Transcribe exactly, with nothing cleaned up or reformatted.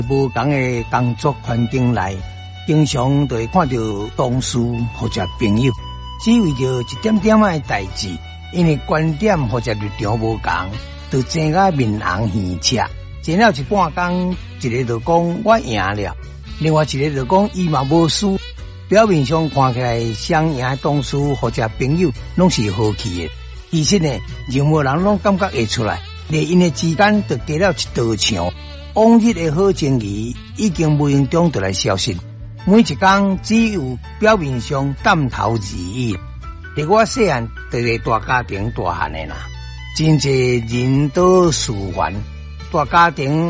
无同的工作环境内，经常就会看到同事或者朋友，只为着一点点的代志，因为观点或者立场无同，就争个面红耳赤。争了一半工，一个就讲我赢了，另外一个就讲伊嘛无输。表面上看起来双赢的同事或者朋友拢是和气的，其实呢，任何人拢感觉会出来，连因的之间就加了一道墙。往日的好情谊已经无形中就来消失，每一天只有表面上淡头而已。伫我细汉就个大家庭大汉的啦，真济人都事烦，大家庭